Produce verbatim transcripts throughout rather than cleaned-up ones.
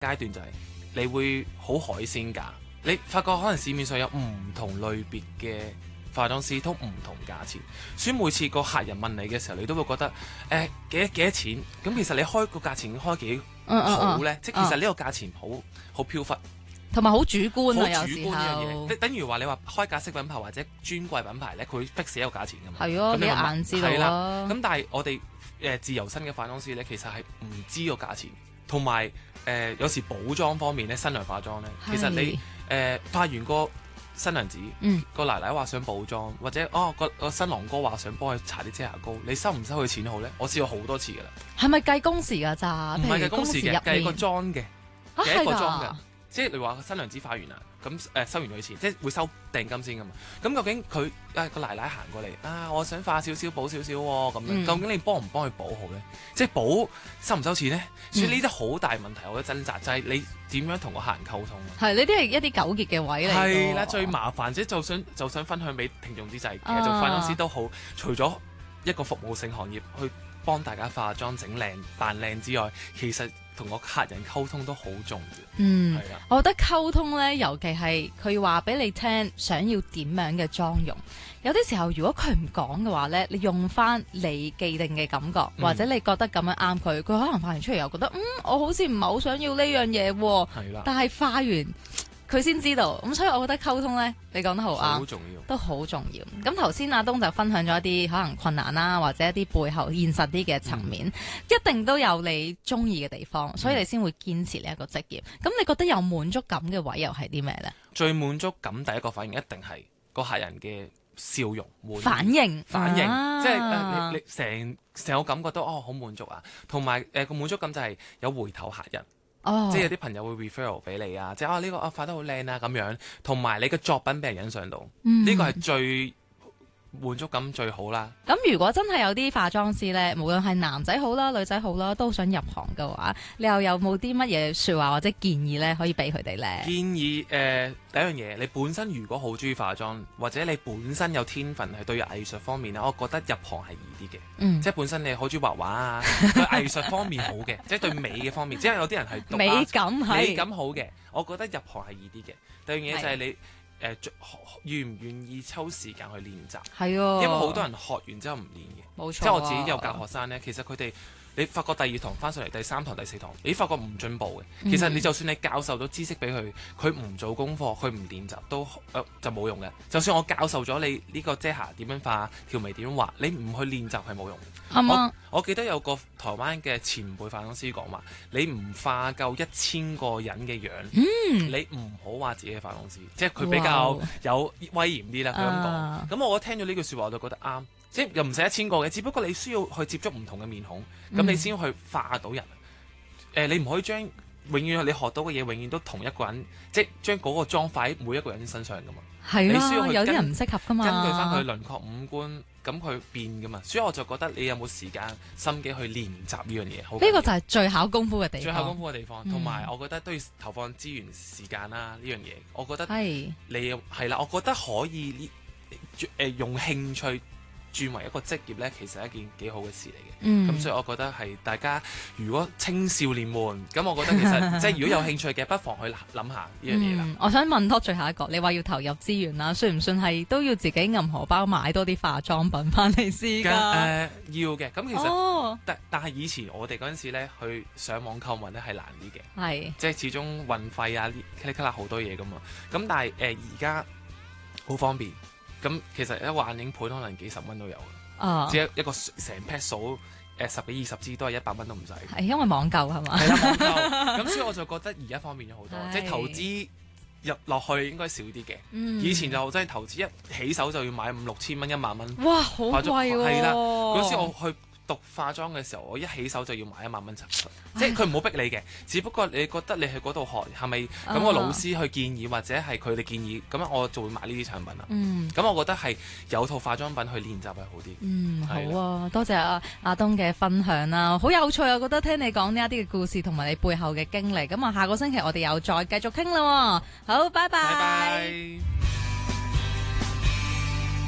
階段就係你會好海鮮價，你發覺可能市面上有唔同類別嘅化妝師都唔同價錢，所以每次個客人問你嘅時候，你都會覺得誒幾多幾多錢？咁其實你開個價錢開幾好咧？即係其實呢個價錢好好飄忽， 同埋好主觀啊！ 好主觀呢樣有嘢，等於話你話開價式品牌或者專櫃品牌咧，佢 fix 一個價錢㗎嘛。 係咯，你一咁咪眼知道係啦啦。 咁但係我哋誒自由身嘅化妝師咧，其實係唔知個價錢，同埋誒有時補妝方面咧，新娘化妝咧，其實你誒、呃、化完個新娘子， 嗯個奶奶話想補妝，或者哦個個新郎哥話想幫佢搽啲遮瑕膏，你收唔收佢錢好咧？我試過好多次㗎啦， 係咪計工時㗎咋？ 唔係計工時嘅，計個譬如工時入妝嘅， 面啊計一個係㗎妝嘅。即係你話新娘子化完啦，咁誒、呃、收完佢錢，即係會收訂金先噶嘛。咁究竟佢啊個奶奶行過嚟啊，我想化少少補少少喎，咁樣、 嗯究竟你幫唔幫佢補好咧？即係補收唔收錢咧？所以呢啲好大問題，我覺得掙扎就係、是、你點樣同個客人溝通啊？ 係呢啲係一啲糾結嘅位嚟㗎。 係啦，最麻煩即係就想就想分享俾聽眾之際，其實做化妝師都好，除咗一個服務性行業去幫大家化妝整靚扮靚之外，其實同個客人溝通都好重要。 嗯， 係啦， 我覺得溝通咧，尤其係佢話俾你聽想要點樣嘅妝容，有啲時候如果佢唔講嘅話咧，你用翻你既定嘅感覺， 嗯或者你覺得咁樣啱佢，佢可能化完出嚟又覺得嗯，我好似唔係好想要呢樣嘢喎， 係啦， 但係化完佢先知道，咁所以我覺得溝通咧，你講得好啱好。重要。 都好重要。咁頭先阿東就分享咗一啲可能困難啦，或者一啲背後現實啲嘅層面， 嗯、 一定都有你中意嘅地方，所以你先會堅持呢一個職業。咁、嗯、你覺得有滿足感嘅位又係啲咩呢？ 最滿足感第一個反應一定係個客人嘅笑容滿意反應反應， 啊、 即係、呃、你你成成個感覺都哦好滿足啊，同埋誒個滿足感就係有回頭客人。 哦、 即係有啲朋友會 referral 俾你啊，即係啊呢、呢個啊化得好靚啊咁樣，同埋你嘅作品俾人欣賞到，呢、 嗯、 個係最滿足感最好啦。 咁如果真係有啲化妝師呢，無論係男仔好啦、女仔好啦，都想入行嘅話，你又有冇啲乜嘢説話或者建議呢？可以俾佢哋呢？ 建議誒、呃、第一樣嘢，你本身如果好中意化妝，或者你本身有天分係對於藝術方面咧，我覺得入行係易啲嘅。 嗯， 即係本身你好中意畫畫啊，對藝術方面好嘅，即係對美嘅方面，即係有啲人係讀美感係美感好嘅，我覺得入行係易啲嘅。第二樣嘢就係你。誒、呃，願唔願意抽時間去練習？ 係喎， 因為好多人學完之後唔練嘅， 冇錯。 即係我自己有教學生咧，其實佢哋你發覺第二堂翻上嚟，第三堂、第四堂，你發覺唔進步嘅。其實你就算你教授咗知識俾佢，佢唔做功課，佢唔練習都誒、呃、就冇用嘅。就算我教授咗你呢個遮瑕點樣化、條眉點樣畫，你唔去練習係冇用嘅。 啱啊！ 我我記得有個台灣嘅前輩化妝師講話：你唔化夠一千個人嘅樣， 嗯、 你唔好話自己係化妝師，即係佢比較有威嚴啲啦。佢咁講，咁、uh, 我聽咗呢句説話，我就覺得啱。即係又唔使一千個嘅，只不過你需要去接觸唔同嘅面孔，咁、嗯、你先去化到人。誒、呃，你唔可以將永遠你學到嘅嘢，永遠都同一個人，即係將嗰個妝化喺每一個人身上噶嘛。 係啊， 你需要去有啲人唔適合噶嘛。 根據翻佢輪廓五官，咁佢變噶嘛。所以我就覺得你有冇時間心機去練習呢樣嘢？呢個就係最考功夫嘅地方。 最考功夫嘅地方，同埋、嗯、我覺得都要投放資源時間啦。呢樣嘢，我覺得你係啦，我覺得可以呢誒、呃、用興趣轉為一個職業咧，其實係一件幾好嘅事嚟嘅。咁、嗯、所以我覺得係大家如果青少年們，咁我覺得其實即係如果有興趣嘅，不妨去諗下呢樣嘢啦。 我想問多最後一個，你話要投入資源啦，算唔算係都要自己銀荷包買多啲化妝品翻嚟試㗎？誒、 呃、要嘅。咁其實、 哦、但但係以前我哋嗰陣時咧去上網購物咧係難啲嘅， 係即係始終運費啊，咔哩咔啦好多嘢㗎嘛。咁但係誒而家好方便。咁其實一個眼影盤可能幾十蚊都有嘅，只、哦、一一個成 pack 數誒十幾二十支都係一百蚊都唔使。 係因為網購係嘛？ 係啦，網購。咁所以我就覺得而家方便咗好多，即係投資入落去應該少啲嘅。嗯、以前就真係投資一起手就要買五六千蚊、一萬蚊。 哇，好貴喎！ 係啦，嗰時我去讀化妝嘅時候，我一起手就要買一萬蚊產品，即係佢唔好逼你嘅，只不過你覺得你去嗰度學係咪咁個老師去建議，或者係佢哋建議，咁樣我就會買呢啲產品啦。嗯，咁我覺得係有套化妝品去練習係好啲。嗯， 好啊，多謝阿阿東嘅分享啦，好有趣啊！我覺得聽你講呢一啲嘅故事同埋你背後嘅經歷，咁啊下個星期我哋又再繼續傾啦。好，拜拜。 拜拜。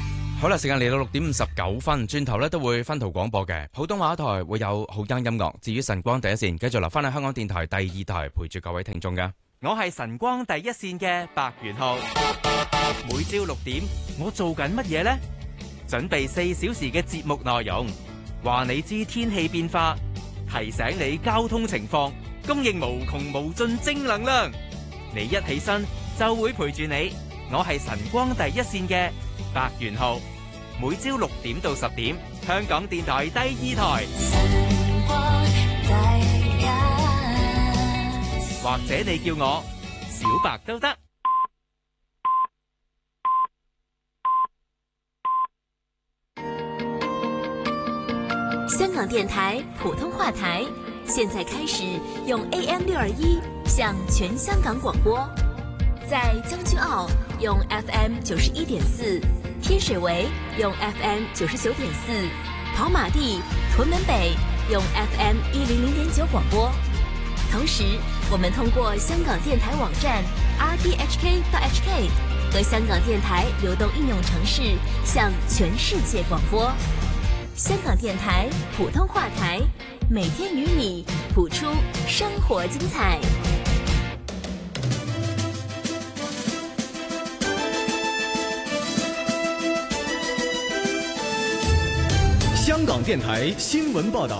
好啦，時間嚟到六點五十九分，轉頭咧都會分途廣播嘅，普通話台會有好聽音樂。至於晨光第一線，繼續留翻喺香港電台第二台陪住各位聽眾㗎。 我係晨光第一線嘅白元浩，每朝六點我做緊乜嘢呢？準備四小時嘅節目內容，話你知天氣變化，提醒你交通情況，供應無窮無盡正能量。你一起身就會陪住你，我係晨光第一線嘅白元浩，每朝六點到十點，香港電台第二台。晨光第一，或者你叫我小白都得。 香港電台普通話台，現在開始用 A M 六二一向全香港廣播，在將軍澳用 F M 九十一點四，天水圍用 F M 九十九點四，跑馬地、屯門北用 F M 一零零點九廣播。同時，我們通過香港電台網站 r t h k dot h k 和香港電台流動應用程式向全世界廣播。香港電台普通話台，每天與你譜出生活精彩。 香港電台新聞報道。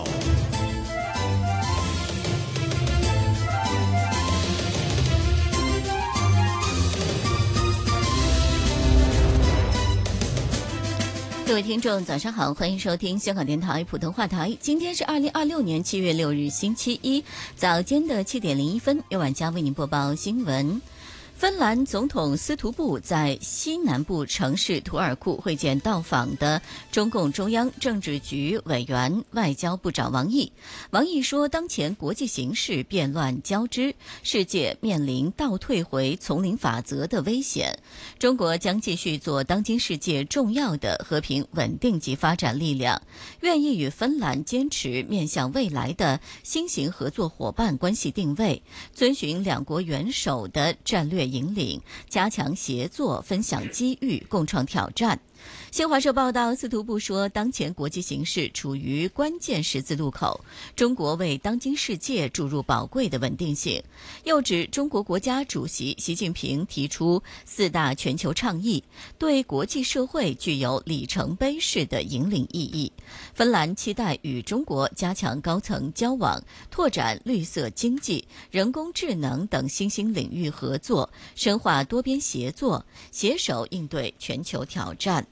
各位听众早上好，欢迎收听香港电台普通话台。今天是二零二六年七月六日星期一早间的七点零一分，由晚佳为您播报新闻。芬兰总统斯图布在西南部城市图尔库会见到访的中共中央政治局委员外交部长王毅。王毅说，当前国际形势变乱交织，世界面临倒退回丛林法则的危险，中国将继续做当今世界重要的和平稳定及发展力量，愿意与芬兰坚持面向未来的新型合作伙伴关系定位，遵循两国元首的战略引领，加强协作，分享机遇，共创挑战。新华社报道，斯图布说，当前国际形势处于关键十字路口，中国为当今世界注入宝贵的稳定性。又指中国国家主席习近平提出四大全球倡议，对国际社会具有里程碑式的引领意义。芬兰期待与中国加强高层交往，拓展绿色经济、人工智能等新兴领域合作，深化多边协作，携手应对全球挑战。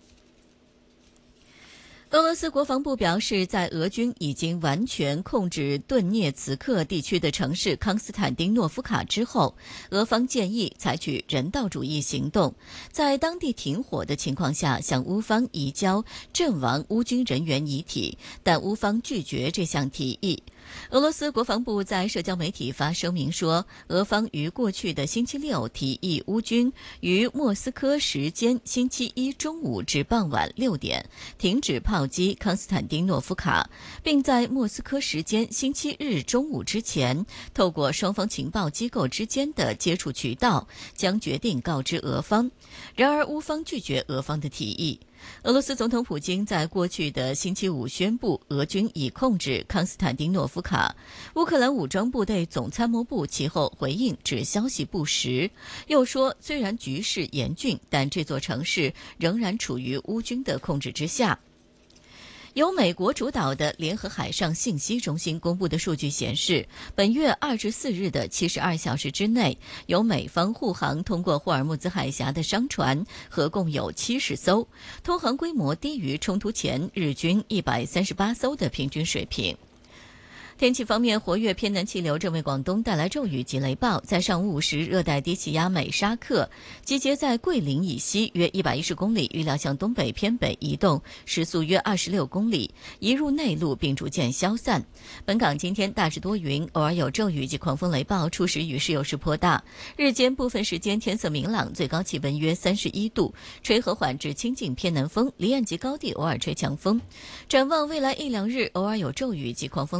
俄罗斯国防部表示，在俄军已经完全控制顿涅茨克地区的城市康斯坦丁诺夫卡之后，俄方建议采取人道主义行动，在当地停火的情况下向乌方移交阵亡乌军人员遗体，但乌方拒绝这项提议。俄罗斯国防部在社交媒体发声明说，俄方于过去的星期六提议乌军于莫斯科时间星期一中午至傍晚六点停止炮击康斯坦丁诺夫卡，并在莫斯科时间星期日中午之前，透过双方情报机构之间的接触渠道，将决定告知俄方。然而乌方拒绝俄方的提议。俄罗斯总统普京在过去的星期五宣布，俄军已控制康斯坦丁诺夫卡。乌克兰武装部队总参谋部其后回应指消息不实，又说虽然局势严峻，但这座城市仍然处于乌军的控制之下。由美国主导的联合海上信息中心公布的数据显示，本月二十四日的七十二小时之内，由美方护航通过霍尔木兹海峡的商船合共有七十艘，通航规模低于冲突前日均一百三十八艘的平均水平。天气方面，活跃偏南气流正为广东带来骤雨及雷暴。在上午五时，热带低气压美沙克集结在桂林以西约一百一十公里，预料向东北偏北移动，时速约二十六公里，移入内陆并逐渐消散。本港今天大致多云，偶尔有骤雨及狂风雷暴，初时雨势有时颇大。日间部分时间天色明朗，最高气温约三十一度，吹和缓至清劲偏南风，离岸及高地偶尔吹强风。展望未来一两日，偶尔有骤雨及狂风雷暴。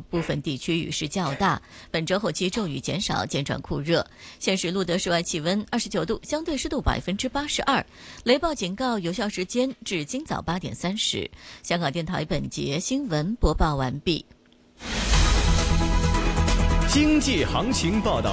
部分地区雨势较大。本周后期骤雨减少，渐转酷热。现时录得室外气温二十九度，相对湿度百分之八十二。雷暴警告有效时间至今早八点三十。香港电台本节新闻播报完毕。 经济行情报道。